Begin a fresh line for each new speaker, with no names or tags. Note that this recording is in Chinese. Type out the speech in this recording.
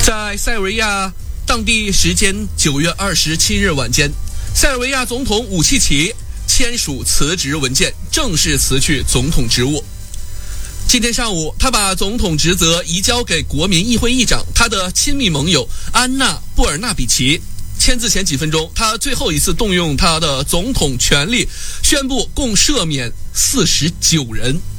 在塞尔维亚当地时间9月27日晚间，塞尔维亚总统武契奇签署辞职文件，正式辞去总统职务。今天上午，他把总统职责移交给国民议会议长，他的亲密盟友安娜·布尔纳比奇。签字前几分钟，他最后一次动用他的总统权力，宣布共赦免49人。